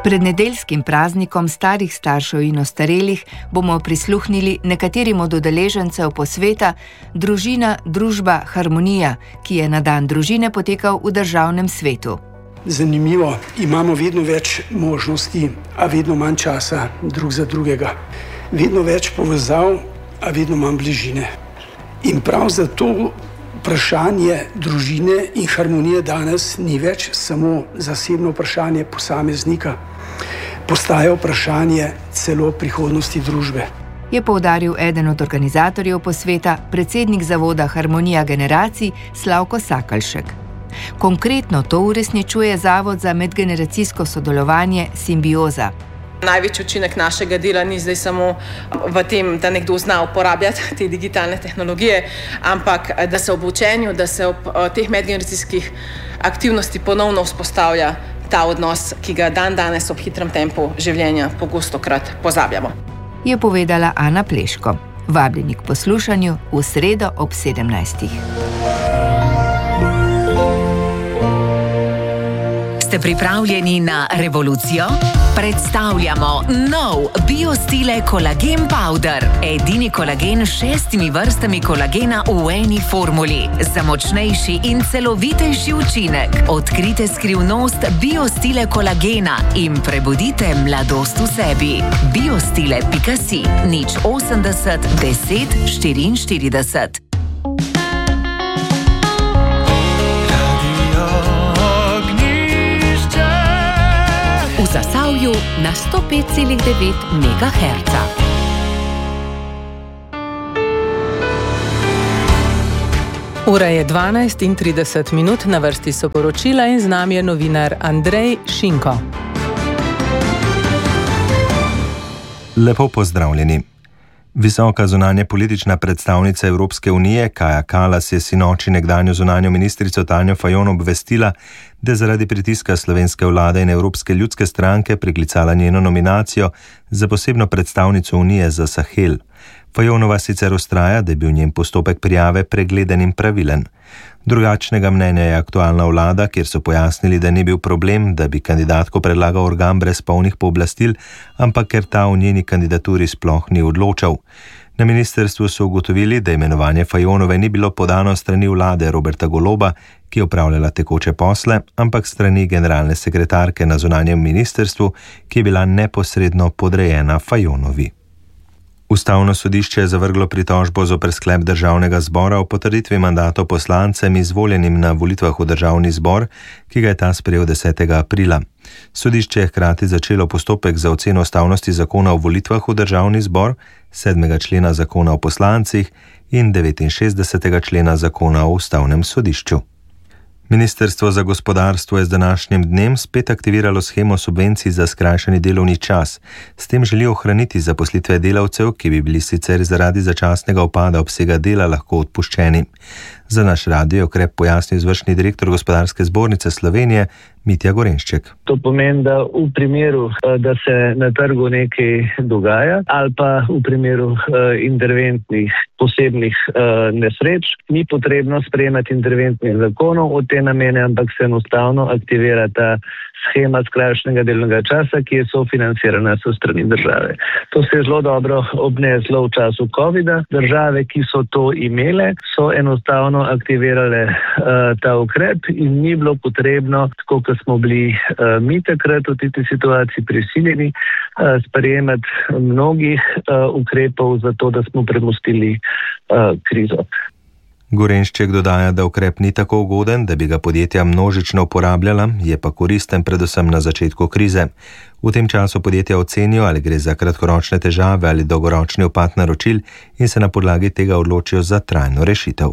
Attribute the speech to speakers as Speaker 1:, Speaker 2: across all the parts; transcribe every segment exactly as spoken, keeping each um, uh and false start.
Speaker 1: Pred nedeljskim praznikom starih staršev in ostarelih bomo prisluhnili nekaterim od udeležencev posveta Družina, družba, harmonija, ki je na dan družine potekal v Državnem svetu.
Speaker 2: Zanimivo, imamo vedno več možnosti, a vedno manj časa drug za drugega. Vedno več povezav, a vedno manj bližine. In prav zato vprašanje družine in harmonije danes ni več samo zasebno vprašanje posameznika, postaja vprašanje celo prihodnosti družbe.
Speaker 1: Je poudaril eden od organizatorjev posveta, predsednik zavoda Harmonija generacij Slavko Sakalšek. Konkretno to uresničuje Zavod za medgeneracijsko sodelovanje Simbioza.
Speaker 3: Največji učinek našega dela ni zdaj samo v tem, da nekdo zna uporabljati te digitalne tehnologije, ampak da se ob učenju, da se ob teh medgeneracijskih aktivnosti ponovno vzpostavlja ta odnos, ki ga dan danes ob hitrem tempu življenja pogostokrat pozabljamo.
Speaker 1: Je povedala Ana Pleško. Vabljeni k poslušanju v sredo ob sedemnajstih.
Speaker 4: Ste pripravljeni na revolucijo? Predstavljamo nov BioStile Kolagen Powder. Edini kolagen s šestimi vrstami kolagena v eni formuli. Za močnejši in celovitejši učinek. Odkrite skrivnost BioStile kolagena in prebudite mladost v sebi. biostile pika si nič osemdeset deset štiriinštirideset. V Zasavju na sto pet celih devet megaherca.
Speaker 5: Ura je dvanajst in trideset minut, na vrsti so poročila in z nami je novinar Andrej Šinko.
Speaker 6: Lepo pozdravljeni. Visoka zunanje politična predstavnica Evropske unije Kaja Kallas je sinoči nekdanjo zunanjo ministrico Tanjo Fajon obvestila, da je zaradi pritiska slovenske vlade in Evropske ljudske stranke preklicala njeno nominacijo za posebno predstavnico Unije za Sahel. Fajonova sicer vztraja, da je bil njen postopek prijave pregleden in pravilen. Drugačnega mnenja je aktualna vlada, kjer so pojasnili, da ni bil problem, da bi kandidatko predlagal organ brez polnih pooblastil, ampak ker ta v njeni kandidaturi sploh ni odločal. Na ministrstvu so ugotovili, da imenovanje Fajonove ni bilo podano strani vlade Roberta Goloba, ki je opravljala tekoče posle, ampak strani generalne sekretarke na zunanjem ministrstvu, ki je bila neposredno podrejena Fajonovi. Ustavno sodišče je zavrglo pritožbo zoper sklep Državnega zbora o potrditvi mandatov poslancem izvoljenim na volitvah v Državni zbor, ki ga je ta sprejel desetega aprila. Sodišče je hkrati začelo postopek za oceno ustavnosti zakona o volitvah v Državni zbor, sedmega člena zakona o poslancih in devetinšestdesetega člena zakona o ustavnem sodišču. Ministrstvo za gospodarstvo je z današnjim dnem spet aktiviralo shemo subvencij za skrajšani delovni čas. S tem želi ohraniti zaposlitve delavcev, ki bi bili sicer zaradi začasnega upada obsega dela lahko odpuščeni. Za naš radio je ukrep pojasnil izvršni direktor Gospodarske zbornice Slovenije Mitja Gorenšček.
Speaker 7: To pomeni, da v primeru, da se na trgu nekaj dogaja ali pa v primeru interventnih posebnih nesreč, ni potrebno sprejemati interventnih zakonov v te namene, ampak se enostavno aktivira ta shema skrajšanega delovnega časa, ki je sofinancirana s strani države. To se je zelo dobro obneslo v času covida. Države, ki so to imele, so enostavno aktivirale uh, ta ukrep in ni bilo potrebno, tako kot smo bili uh, mi takrat v tej situaciji prisiljeni, uh, sprejemati mnogih uh, ukrepov za to, da smo premostili uh, krizo.
Speaker 6: Gorenšček dodaja, da ukrep ni tako ugoden, da bi ga podjetja množično uporabljala, je pa koristen predvsem na začetku krize. V tem času podjetja ocenijo, ali gre za kratkoročne težave ali dolgoročni upad naročil in se na podlagi tega odločijo za trajno rešitev.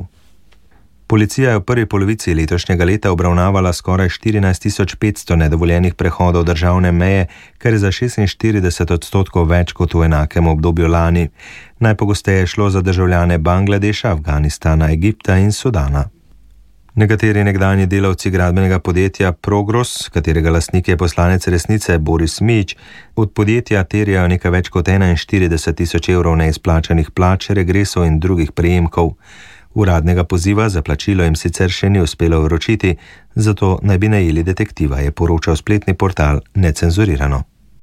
Speaker 6: Policija je v prvi polovici letošnjega leta obravnavala skoraj štirinajst tisoč petsto nedovoljenih prehodov državne meje, kar je za šestinštirideset odstotkov več kot v enakem obdobju lani. Najpogosteje je šlo za državljane Bangladeša, Afganistana, Egipta in Sudana. Nekateri nekdanji delavci gradbenega podjetja Progros, katerega lastnik je poslanec Resnice Boris Mijić, od podjetja terjajo nekaj več kot enainštirideset tisoč evrov neizplačanih plač, regresov in drugih prejemkov. Uradnega poziva za plačilo jim sicer še ni uspelo vročiti, zato naj bi najeli detektiva, je poročal spletni portal Necenzurirano.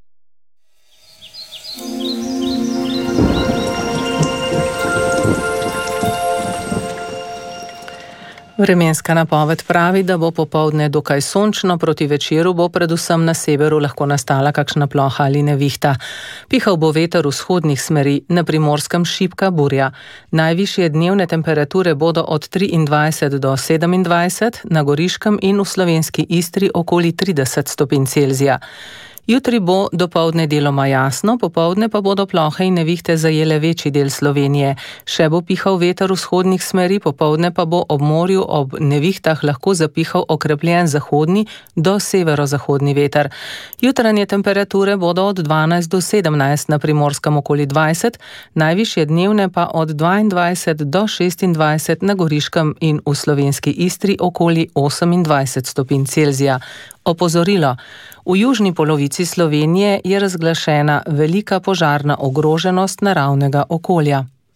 Speaker 5: Vremenska napoved pravi, da bo popoldne dokaj sončno, proti večeru bo predvsem na severu lahko nastala kakšna ploha ali nevihta. Pihal bo veter vzhodnih smeri, na Primorskem šibka burja. Najvišje dnevne temperature bodo od triindvajset do sedemindvajset, na Goriškem in v slovenski Istri okoli trideset stopinj Celzija. Jutri bo dopoldne deloma jasno, popoldne pa bodo plohe in nevihte zajele večji del Slovenije. Še bo pihal veter vzhodnih smeri, popoldne pa bo ob morju ob nevihtah lahko zapihal okrepljen zahodni do severozahodni veter. Jutranje temperature bodo od dvanajst do sedemnajst, na Primorskem okoli dvajset, najvišje dnevne pa od dvaindvajset do šestindvajset, na Goriškem in v slovenski Istri okoli osemindvajset stopinj Celzija. Opozorilo. V južni polovici Slovenije je razglašena velika požarna ogroženost naravnega okolja.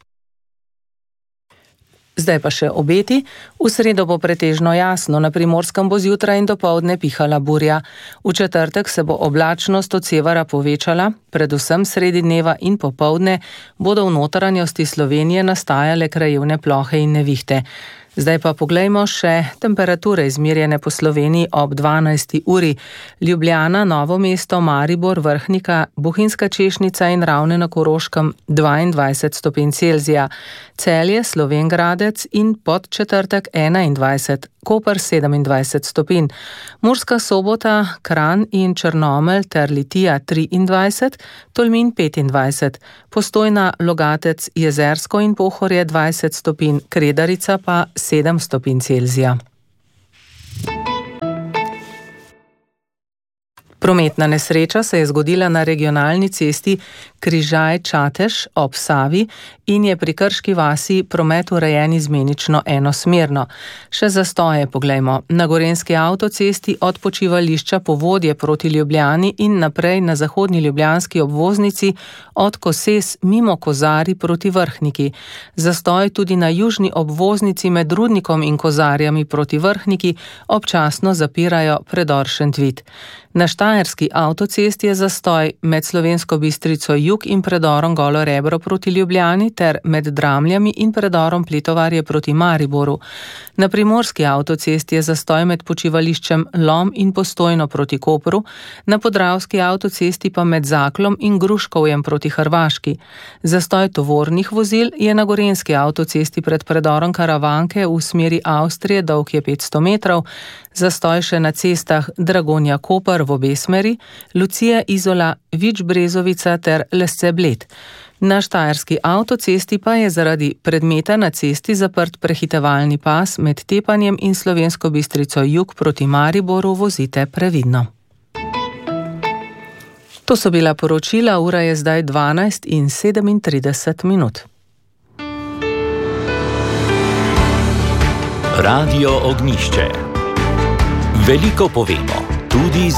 Speaker 5: Zdaj pa še obeti. V sredo bo pretežno jasno, na Primorskem bo zjutraj in dopoldne pihala burja. V četrtek se bo oblačnost od severa povečala, predvsem sredi dneva in popoldne bodo v notranjosti Slovenije nastajale krajevne plohe in nevihte. Zdaj pa poglejmo še temperature izmerjene po Sloveniji ob dvanajsti uri. Ljubljana, Novo mesto, Maribor, Vrhnika, Bohinjska Češnica in Ravne na Koroškem dvaindvajset stopinj Celzija. Celje, Slovenj Gradec in Podčetrtek enaindvajset, Koper sedemindvajset stopinj. Murska Sobota, Kranj in Črnomelj ter Litija triindvajset, Tolmin petindvajset, Postojna, Logatec, Jezersko in Pohorje dvajset stopinj, Kredarica pa sedem stopinj Celzija. Prometna nesreča se je zgodila na regionalni cesti Križaj-Čatež ob Savi in je pri Krški vasi promet urejen izmenično enosmerno. Še zastoje poglejmo. Na gorenjski avtocesti od počivališča Povodje proti Ljubljani in naprej na zahodni ljubljanski obvoznici od Koses mimo Kozari proti Vrhniki. Zastoj tudi na južni obvoznici med Rudnikom in Kozarjami proti Vrhniki občasno zapirajo predor Šentvid. Na štajerski avtocesti je zastoj med Slovensko Bistrico jug in predorom Golo Rebro proti Ljubljani ter med Dramljami in predorom Pletovarje proti Mariboru. Na primorski avtocesti je zastoj med počivališčem Lom in Postojno proti Kopru, na podravski avtocesti pa med Zaklom in Gruškovjem proti Hrvaški. Zastoj tovornih vozil je na gorenjski avtocesti pred predorom Karavanke v smeri Avstrije, dolg je petsto metrov, zastoj še na cestah Dragonja Koper v obe smeri, Lucija Izola, Vič Brezovica ter Lesce Bled. Na štajerski avtocesti pa je zaradi predmeta na cesti zaprt prehitevalni pas med Tepanjem in Slovensko Bistrico jug proti Mariboru, vozite previdno. To so bila poročila, ura je zdaj dvanajst in sedemintrideset minut.
Speaker 8: Radio Ognjišče. Veliko povemo, tudi